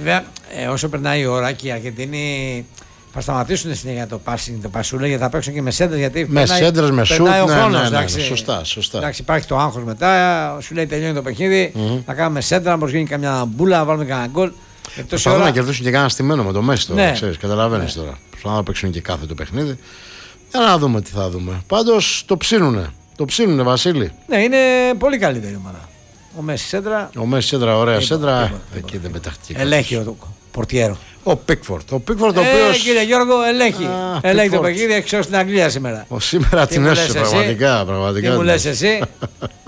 Βέβαια, όσο περνάει η ώρα και οι Αργεντινοί θα σταματήσουν συνέχεια το passing, το πασούλα, γιατί θα παίξουν και με σέντρες. Γιατί με σέντρες, με σουτ. περνάει ο χρόνος. Ναι, σωστά. Εντάξει, υπάρχει το άγχος μετά, σου λέει τελειώνει το παιχνίδι, θα κάνουμε σέντρα, να προσγίνει καμιά μπούλα, να βάλουμε κανένα γκολ. Προσπαθούν να κερδίσουν και κανένα στημένο με το Μέση τώρα. Ναι. Ξέρεις, καταλαβαίνεις τώρα. Προσπαθούν να παίξουν και κάθε το παιχνίδι. Για να δούμε τι θα δούμε. Πάντως το ψήνουνε. Το ψήνουνε, Βασίλη. Ναι, είναι πολύ καλύτερη η ομάδα. Ο Μέση σέντρα. Ο Μέση σέντρα, ωραία σέντρα. Εκεί δεν πετάχτηκε. Ελέγχει ο Πορτιέρο. Ο Πίκφορντ. Ο Πίκφορντ, ο οποίος. Κύριε Γιώργο, ελέγχει. Ελέγχει το παιχνίδι, έξω στην Αγγλία σήμερα. Σήμερα την έσωσε πραγματικά. Τι μου λες εσύ.